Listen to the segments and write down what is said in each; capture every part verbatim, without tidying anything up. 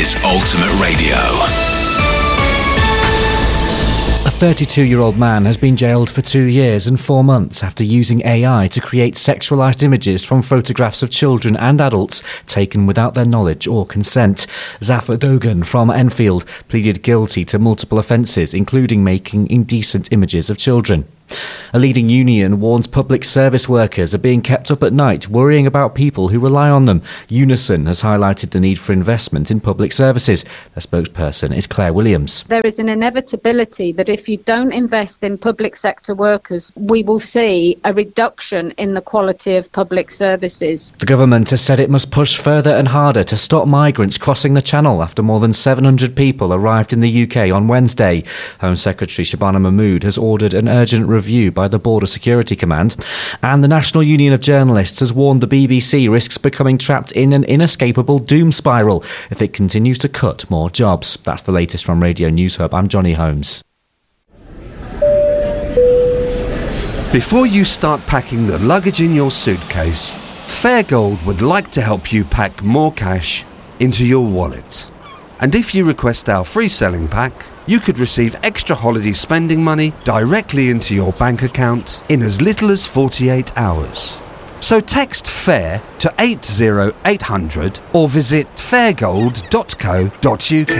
is Ultimate Radio. A thirty-two-year-old man has been jailed for two years and four months after using A I to create sexualised images from photographs of children and adults taken without their knowledge or consent. Zafar Dogan from Enfield pleaded guilty to multiple offences, including making indecent images of children. A leading union warns public service workers are being kept up at night worrying about people who rely on them. Unison has highlighted the need for investment in public services. Their spokesperson is Claire Williams. There is an inevitability that if you don't invest in public sector workers, we will see a reduction in the quality of public services. The government has said it must push further and harder to stop migrants crossing the Channel after more than seven hundred people arrived in the U K on Wednesday. Home Secretary Shabana Mahmood has ordered an urgent review by the Border Security Command, and the National Union of Journalists has warned the B B C risks becoming trapped in an inescapable doom spiral if it continues to cut more jobs. That's the latest from Radio News Hub. I'm Johnny Holmes. Before you start packing the luggage in your suitcase, Fairgold would like to help you pack more cash into your wallet. And if you request our free selling pack, you could receive extra holiday spending money directly into your bank account in as little as forty-eight hours. So text FAIR to eight zero eight hundred or visit fairgold dot co dot uk.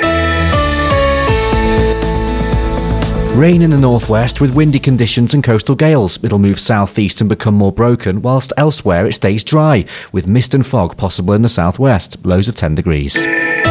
Rain in the northwest with windy conditions and coastal gales. It'll move southeast and become more broken, whilst elsewhere it stays dry, with mist and fog possible in the southwest. Lows of ten degrees.